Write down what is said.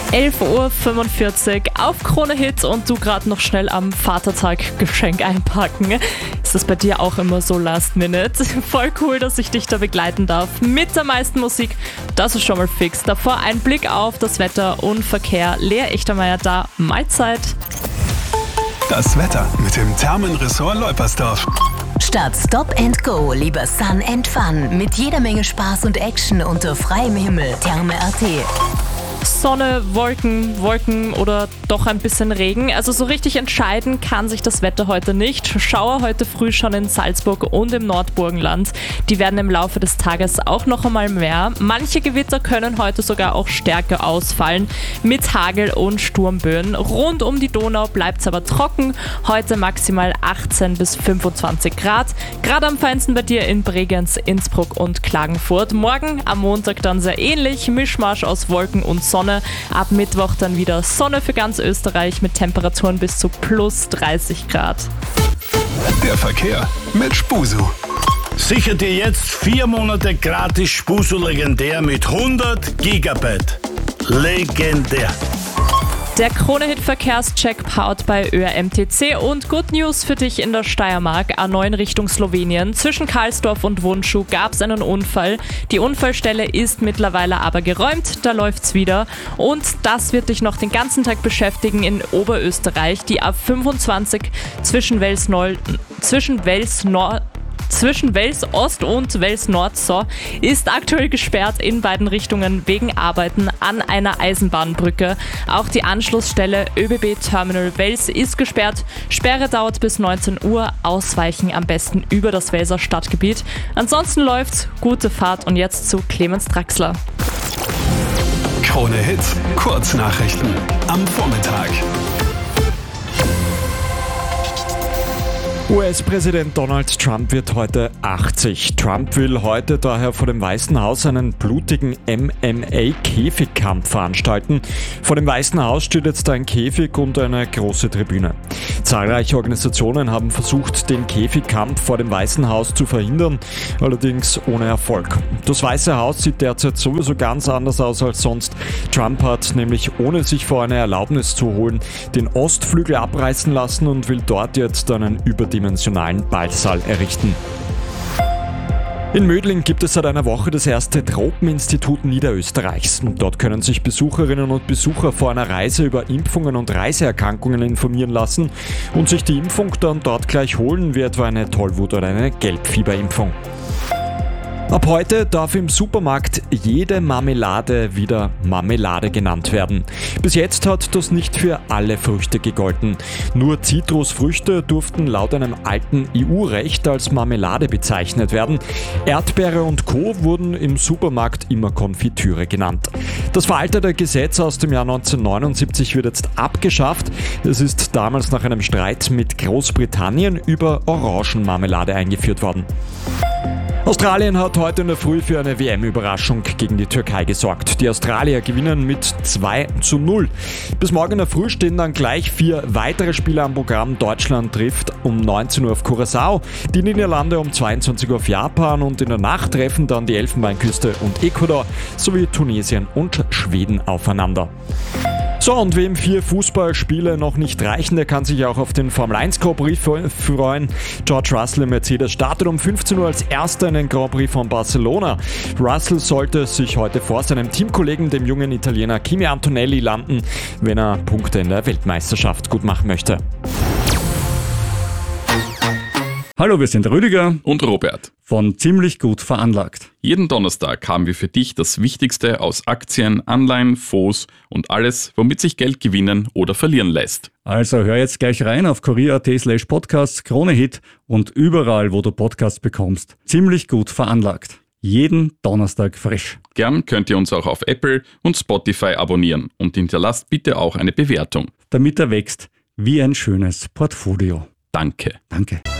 11:45 Uhr auf Krone Hit und du gerade noch schnell am Vatertag Geschenk einpacken. Ist das bei dir auch immer so last minute? Voll cool, dass ich dich da begleiten darf. Mit der meisten Musik, das ist schon mal fix. Davor ein Blick auf das Wetter und Verkehr. Lea Echtermeier da, Mahlzeit. Das Wetter mit dem Thermenressort Leupersdorf. Statt Stop and Go lieber Sun and Fun mit jeder Menge Spaß und Action unter freiem Himmel. Therme.at. Sonne, Wolken oder doch ein bisschen Regen. Also so richtig entscheiden kann sich das Wetter heute nicht. Schauer heute früh schon in Salzburg und im Nordburgenland. Die werden im Laufe des Tages auch noch einmal mehr. Manche Gewitter können heute sogar auch stärker ausfallen mit Hagel und Sturmböen. Rund um die Donau bleibt es aber trocken. Heute maximal 18 bis 25 Grad. Gerade am feinsten bei dir in Bregenz, Innsbruck und Klagenfurt. Morgen am Montag dann sehr ähnlich. Mischmasch aus Wolken und Sonne. Ab Mittwoch dann wieder Sonne für ganz Österreich mit Temperaturen bis zu plus 30 Grad. Der Verkehr mit Spusu. Sicher dir jetzt 4 Monate gratis Spusu legendär mit 100 Gigabyte. Legendär. Der Krone-Hit-Verkehrscheck powered bei ÖRMTC und Good News für dich in der Steiermark. A9 Richtung Slowenien. Zwischen Karlsdorf und Wundschuh gab es einen Unfall. Die Unfallstelle ist mittlerweile aber geräumt, da läuft's wieder. Und das wird dich noch den ganzen Tag beschäftigen in Oberösterreich. Die A25 zwischen Wels Ost und Wels Nord ist aktuell gesperrt in beiden Richtungen wegen Arbeiten an einer Eisenbahnbrücke. Auch die Anschlussstelle ÖBB Terminal Wels ist gesperrt. Sperre dauert bis 19 Uhr. Ausweichen am besten über das Welser Stadtgebiet. Ansonsten läuft's. Gute Fahrt und jetzt zu Clemens Draxler. Krone Hit, Kurznachrichten am Vormittag. US-Präsident Donald Trump wird heute 80. Trump will heute daher vor dem Weißen Haus einen blutigen MMA-Käfigkampf veranstalten. Vor dem Weißen Haus steht jetzt ein Käfig und eine große Tribüne. Zahlreiche Organisationen haben versucht, den Käfigkampf vor dem Weißen Haus zu verhindern, allerdings ohne Erfolg. Das Weiße Haus sieht derzeit sowieso ganz anders aus als sonst. Trump hat nämlich, ohne sich vor eine Erlaubnis zu holen, den Ostflügel abreißen lassen und will dort jetzt einen überdimensionalen Ballsaal errichten. In Mödling gibt es seit einer Woche das erste Tropeninstitut Niederösterreichs. Dort können sich Besucherinnen und Besucher vor einer Reise über Impfungen und Reiseerkrankungen informieren lassen und sich die Impfung dann dort gleich holen, wie etwa eine Tollwut- oder eine Gelbfieberimpfung. Ab heute darf im Supermarkt jede Marmelade wieder Marmelade genannt werden. Bis jetzt hat das nicht für alle Früchte gegolten. Nur Zitrusfrüchte durften laut einem alten EU-Recht als Marmelade bezeichnet werden. Erdbeere und Co. wurden im Supermarkt immer Konfitüre genannt. Das veraltete Gesetz aus dem Jahr 1979 wird jetzt abgeschafft. Es ist damals nach einem Streit mit Großbritannien über Orangenmarmelade eingeführt worden. Australien hat heute in der Früh für eine WM-Überraschung gegen die Türkei gesorgt. Die Australier gewinnen mit 2:0. Bis morgen in der Früh stehen dann gleich 4 weitere Spiele am Programm. Deutschland trifft um 19 Uhr auf Curaçao, die Niederlande um 22 Uhr auf Japan und in der Nacht treffen dann die Elfenbeinküste und Ecuador sowie Tunesien und Schweden aufeinander. So, und wem 4 Fußballspiele noch nicht reichen, der kann sich auch auf den Formel 1 Grand Prix freuen. George Russell im Mercedes startet um 15 Uhr als erster in den Grand Prix von Barcelona. Russell sollte sich heute vor seinem Teamkollegen, dem jungen Italiener Kimi Antonelli, landen, wenn er Punkte in der Weltmeisterschaft gut machen möchte. Hallo, wir sind Rüdiger und Robert von Ziemlich gut veranlagt. Jeden Donnerstag haben wir für dich das Wichtigste aus Aktien, Anleihen, Fonds und alles, womit sich Geld gewinnen oder verlieren lässt. Also hör jetzt gleich rein auf kurier.at/podcasts, Krone Hit und überall, wo du Podcasts bekommst. Ziemlich gut veranlagt. Jeden Donnerstag frisch. Gern könnt ihr uns auch auf Apple und Spotify abonnieren und hinterlasst bitte auch eine Bewertung. Damit er wächst wie ein schönes Portfolio. Danke. Danke.